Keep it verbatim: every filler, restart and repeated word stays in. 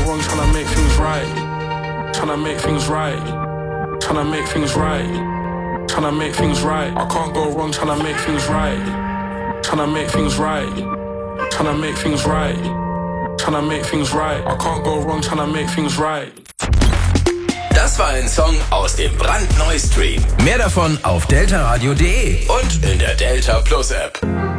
wrong trying to make things right. Trying to make things right. Trying to make things right. Trying to make things right. I can't go wrong trying to make things right. Trying to make things right. Trying to make things right. Trying to make things right. I can't go wrong trying to make things right. Das war ein Song aus dem brandneuen Stream. Mehr davon auf delta radio punkt de und in der Delta Plus App.